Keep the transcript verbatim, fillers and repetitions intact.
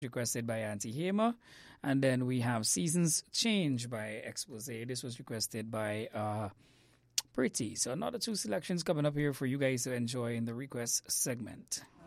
requested by Auntie Hema. And then we have Seasons Change by Expose. This was requested by uh, Pretty. So another two selections coming up here for you guys to enjoy in the request segment.